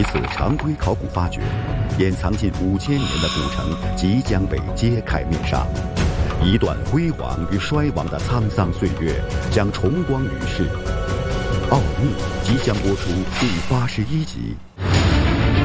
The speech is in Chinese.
一次常规考古发掘，掩藏近5000年的古城即将被揭开面纱，一段辉煌与衰亡的沧桑岁月将重光于世。奥秘即将播出第81集。